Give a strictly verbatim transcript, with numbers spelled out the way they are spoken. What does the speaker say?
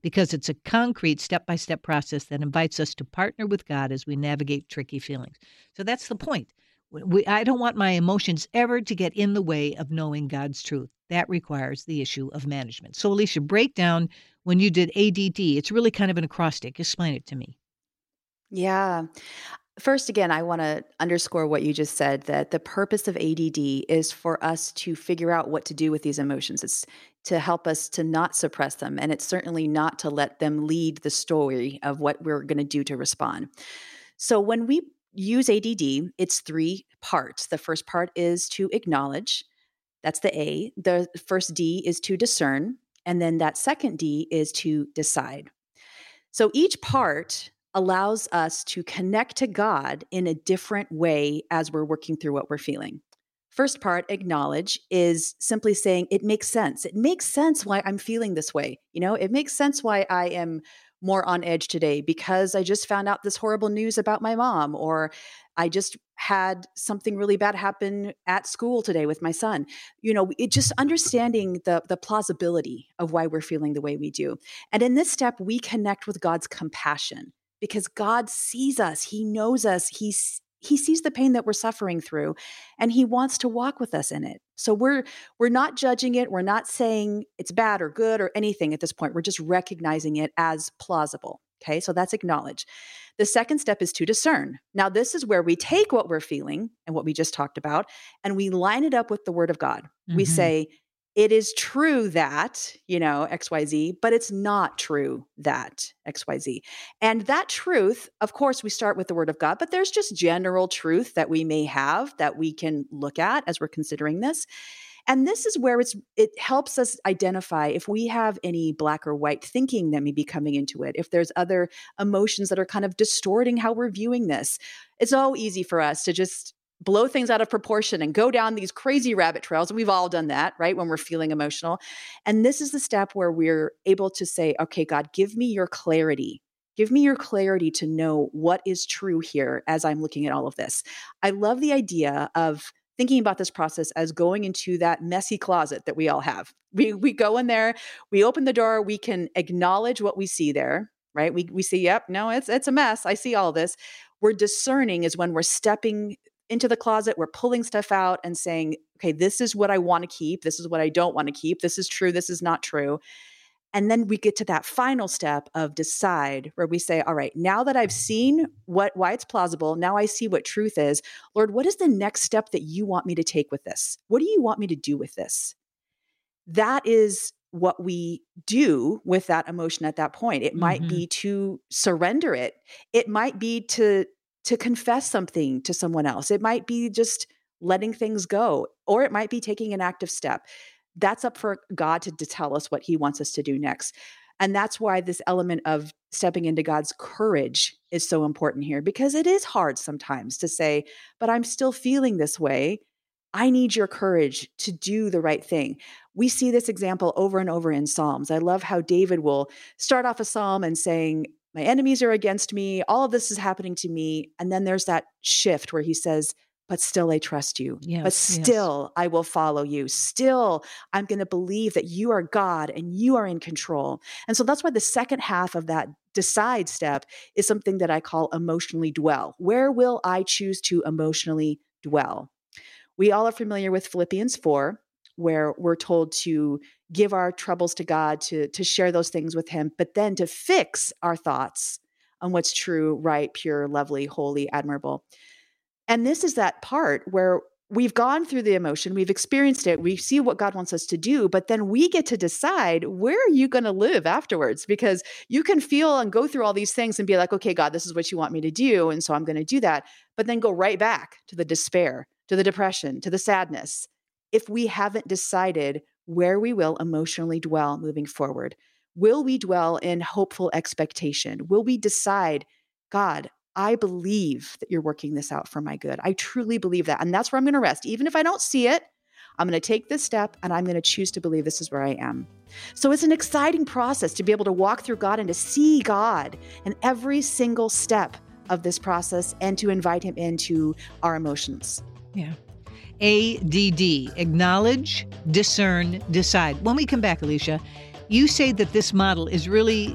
because it's a concrete step-by-step process that invites us to partner with God as we navigate tricky feelings. So that's the point. We, I don't want my emotions ever to get in the way of knowing God's truth. That requires the issue of management. So, Alicia, break down when you did A D D. It's really kind of an acrostic. Explain it to me. Yeah. First, again, I want to underscore what you just said, that the purpose of A D D is for us to figure out what to do with these emotions. It's to help us to not suppress them. And it's certainly not to let them lead the story of what we're going to do to respond. So when we use A D D, it's three parts. The first part is to acknowledge. That's the A. The first D is to discern. And then that second D is to decide. So each part allows us to connect to God in a different way as we're working through what we're feeling. First part, acknowledge, is simply saying it makes sense. It makes sense why I'm feeling this way. You know, it makes sense why I am more on edge today because I just found out this horrible news about my mom, or I just had something really bad happen at school today with my son. You know, it just understanding the, the plausibility of why we're feeling the way we do. And in this step, we connect with God's compassion because God sees us. He knows us. He's He sees the pain that we're suffering through, and he wants to walk with us in it. So we're we're not judging it. We're not saying it's bad or good or anything at this point. We're just recognizing it as plausible. Okay, so that's acknowledge. The second step is to discern. Now, this is where we take what we're feeling and what we just talked about, and we line it up with the word of God. Mm-hmm. We say, it is true that, you know, X Y Z, but it's not true that X Y Z. And that truth, of course, we start with the word of God, but there's just general truth that we may have that we can look at as we're considering this. And this is where it's it helps us identify if we have any black or white thinking that may be coming into it, if there's other emotions that are kind of distorting how we're viewing this. It's so easy for us to just blow things out of proportion and go down these crazy rabbit trails. We've all done that, right? When we're feeling emotional. And this is the step where we're able to say, okay, God, give me your clarity. Give me your clarity to know what is true here as I'm looking at all of this. I love the idea of thinking about this process as going into that messy closet that we all have. We we go in there, we open the door, we can acknowledge what we see there, right? We we see, yep, no, it's it's a mess. I see all this. We're discerning is when we're stepping into the closet, we're pulling stuff out and saying, okay, this is what I want to keep. This is what I don't want to keep. This is true. This is not true. And then we get to that final step of decide, where we say, all right, now that I've seen what why it's plausible, now I see what truth is. Lord, what is the next step that you want me to take with this? What do you want me to do with this? That is what we do with that emotion at that point. It mm-hmm. might be to surrender it. It might be to to confess something to someone else. It might be just letting things go, or it might be taking an active step. That's up for God to, to tell us what he wants us to do next. And that's why this element of stepping into God's courage is so important here, because it is hard sometimes to say, but I'm still feeling this way. I need your courage to do the right thing. We see this example over and over in Psalms. I love how David will start off a psalm and saying, my enemies are against me. All of this is happening to me. And then there's that shift where he says, but still I trust you. Yes, but still yes. I will follow you. Still, I'm going to believe that you are God and you are in control. And so that's why the second half of that decide step is something that I call emotionally dwell. Where will I choose to emotionally dwell? We all are familiar with Philippians four, where we're told to give our troubles to God, to, to share those things with him, but then to fix our thoughts on what's true, right, pure, lovely, holy, admirable. And this is that part where we've gone through the emotion, we've experienced it, we see what God wants us to do, but then we get to decide, where are you going to live afterwards? Because you can feel and go through all these things and be like, okay, God, this is what you want me to do, and so I'm going to do that, but then go right back to the despair, to the depression, to the sadness, if we haven't decided where we will emotionally dwell moving forward. Will we dwell in hopeful expectation? Will we decide, God, I believe that you're working this out for my good. I truly believe that. And that's where I'm going to rest. Even if I don't see it, I'm going to take this step and I'm going to choose to believe this is where I am. So it's an exciting process to be able to walk through God and to see God in every single step of this process and to invite him into our emotions. Yeah. A D D, acknowledge, discern, decide. When we come back, Alicia, you say that this model is really